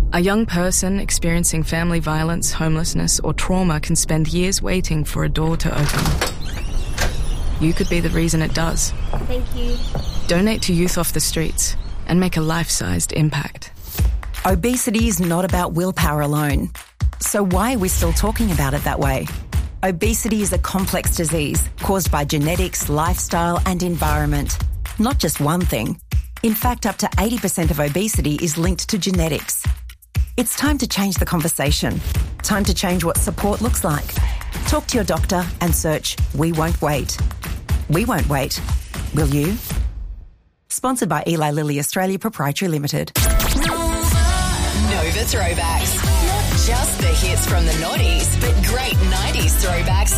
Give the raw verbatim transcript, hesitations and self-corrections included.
A young person experiencing family violence, homelessness, or trauma can spend years waiting for a door to open. You could be the reason it does. Thank you. Donate to Youth Off the Streets and make a life-sized impact. Obesity is not about willpower alone. So why are we still talking about it that way? Obesity is a complex disease caused by genetics, lifestyle and environment. Not just one thing. In fact, up to eighty percent of obesity is linked to genetics. It's time to change the conversation. Time to change what support looks like. Talk to your doctor and search We Won't Wait. We won't wait. Will you? Sponsored by Eli Lilly Australia Proprietary Limited. Nova Throwbacks. Not just the hits from the noughties, but great nineties throwbacks